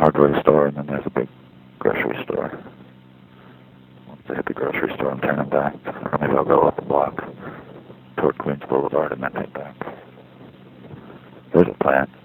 hardware store, and then there's a big grocery store. Once I hit the grocery store, I'm turning back. Or maybe I'll go up the block toward Queens Boulevard and then head back. There's a plan.